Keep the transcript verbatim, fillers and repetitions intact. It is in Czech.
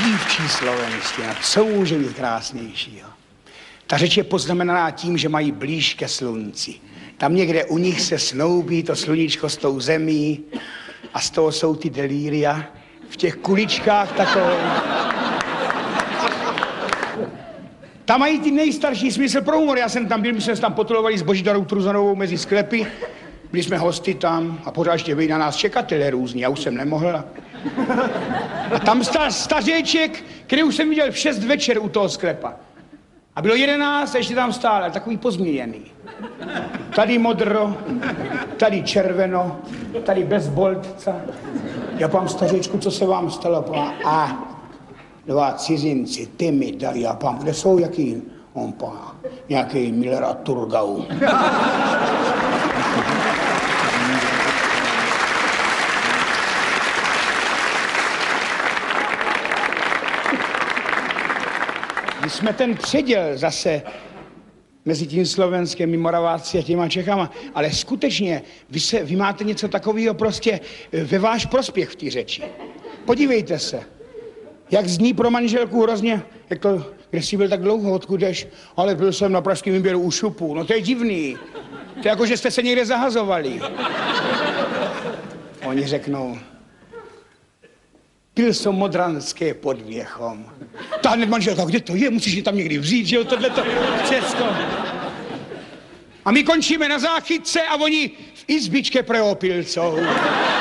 dívčí slovenština, co může být krásnějšího? Ta řeč je poznamenaná tím, že mají blíž ke slunci. Tam někde u nich se snoubí to sluníčko s tou zemí a z toho jsou ty delíria v těch kuličkách takové. Tam mají ty nejstarší smysl pro humor. Já jsem tam byl, my jsme se tam potulovali s Božidarou Truzanovou mezi sklepy. Byli jsme hosty tam a pořád ještě byli na nás čekatelé různí, já už jsem nemohl. A tam stál stařeček, který už jsem viděl v šest večer u toho sklepa. A bylo jedenáct a ještě tam stál, takový pozměněný. Tady modro, tady červeno, tady bez boltca. Já pám stařečku, co se vám stalo? Pám, a dva cizinci, ty mi dali, já pám, kde jsou, jaký? On pám, nějaký Miller a Turgau. My jsme ten předěl zase mezi tím Slovenskem, Moraváci a těma Čechama, ale skutečně vy, se, vy máte něco takového prostě ve váš prospěch v té řeči. Podívejte se, jak zní pro manželku hrozně, jak to, kde jsi byl tak dlouho, odkud jdeš, ale byl jsem na pražském výběru u šupu, no to je divný, to je jako, že jste se někde zahazovali. Oni řeknou, pil jsem modranské pod Věchom. Ta hned manželka, kde to je? Musíš je tam někdy vzít, že jo, tohleto Česko. A my končíme na záchytce a oni v izbičke pre opilcov.